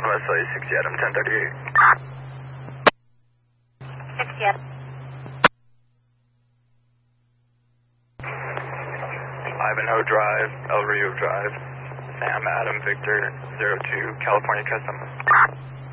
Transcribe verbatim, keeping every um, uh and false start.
S A sixty Adam ten thirty-eight. sixty Adam. Ivanhoe Drive, El Rio Drive, Sam Adam Victor zero two, California Custom.